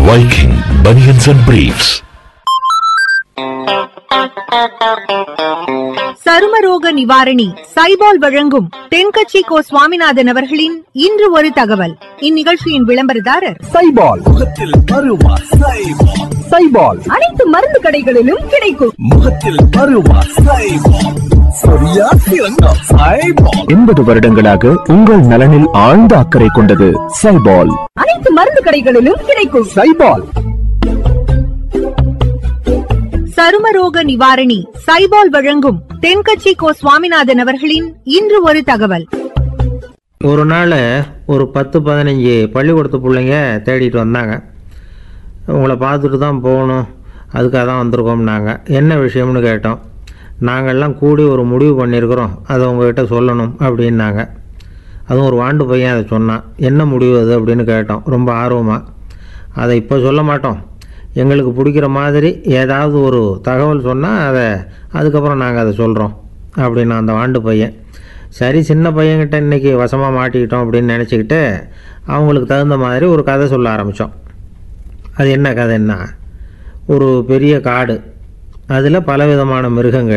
Viking Bunions and Briefs. சருமரோக நிவாரணி சைபால் வழங்கும் தென்கட்சி கோ சுவாமிநாதன் அவர்களின் இன்று ஒரு தகவல். இந்நிகழ்ச்சியின் விளம்பரதாரர் சைபால். முகத்தில் பருவா சைபால். சைபால் அனைத்து மருந்து கடைகளிலும் கிடைக்கும். முகத்தில் பருவா சைபால். சரியா சிறந்த சைபால். 80 வருடங்களாக உங்கள் நலனில் ஆழ்ந்த அக்கறை கொண்டது சைபால். அனைத்து மருந்து கடைகளிலும் கிடைக்கும். சைபால். சருமரோக நிவாரணி சைபால் வழங்கும் தென்கட்சி கோ சுவாமிநாதன் அவர்களின் இன்று ஒரு தகவல். ஒரு நாள் ஒரு 10-15 பள்ளிக்கூடத்து பிள்ளைங்க தேடிட்டு வந்தாங்க. உங்களை பார்த்துட்டு தான் போகணும், அதுக்காக தான் வந்திருக்கோம்னாங்க. என்ன விஷயம்னு கேட்டோம். நாங்கள்லாம் கூடி ஒரு முடிவு பண்ணியிருக்கிறோம், அதை உங்கள்கிட்ட சொல்லணும் அப்படின்னாங்க. அதுவும் ஒரு வாண்டு பையன் அதை சொன்னான். என்ன முடிவு அது அப்படின்னு கேட்டோம் ரொம்ப ஆர்வமாக. அதை இப்போ சொல்ல மாட்டோம், எங்களுக்கு பிடிக்கிற மாதிரி ஏதாவது ஒரு தகவல் சொன்னால் அதுக்கப்புறம் நாங்கள் அதை சொல்கிறோம் அப்படின்னு அந்த வாண்டு பையன். சரி, சின்ன பையன்கிட்ட இன்றைக்கி வசமாக மாட்டிக்கிட்டோம் அப்படின்னு நினச்சிக்கிட்டு அவங்களுக்கு தகுந்த மாதிரி ஒரு கதை சொல்ல ஆரம்பித்தோம். அது என்ன கதைன்னா, ஒரு பெரிய காடு, அதில் பலவிதமான மிருகங்கள்,